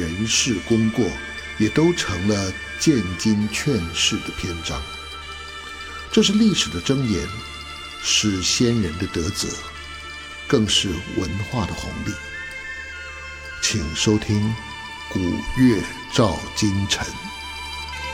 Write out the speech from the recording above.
人事功过，也都成了见经劝世的篇章。这是历史的箴言，是先人的德泽，更是文化的红利。请收听《古乐照今晨》。